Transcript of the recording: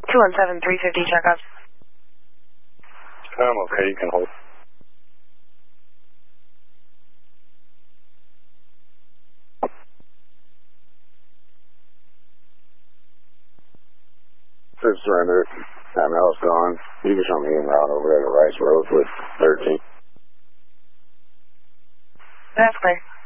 217-350 checkup. I'm okay, you can hold. First surrender. Time else gone. You can show me in route over there to Rice Road with 13. That's clear.